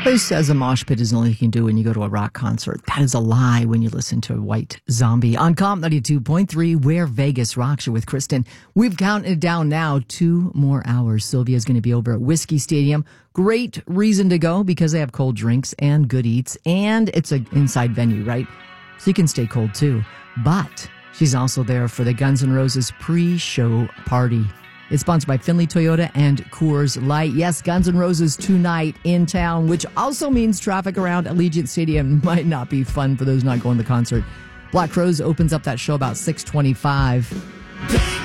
Who says a mosh pit is the only thing you can do when you go to a rock concert? That is a lie when you listen to White Zombie on Comp 92.3, where Vegas rocks. You with Kristen. We've counted it down now. 2 more hours. Sylvia's going to be over at Whiskey Stadium. Great reason to go because they have cold drinks and good eats, and it's an inside venue, right? So you can stay cold too. But she's also there for the Guns N' Roses pre-show party. It's sponsored by Findlay Toyota and Coors Light. Yes, Guns N' Roses tonight in town, which also means traffic around Allegiant Stadium might not be fun for those not going to the concert. Black Crowes opens up that show about 6:25.